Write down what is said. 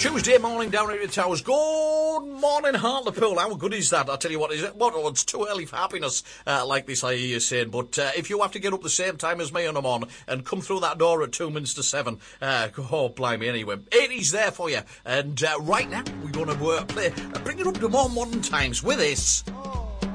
Tuesday morning down here at Towers. Good morning, Hartlepool. How good is that? I tell you what, is it? What? Oh, it's too early for happiness, like this I hear you saying. But if you have to get up the same time as me and I'm on and come through that door at 2 minutes to 7, oh, blimey, anyway. 80's there for you. And right now, we're going to bring it up to more modern times with this.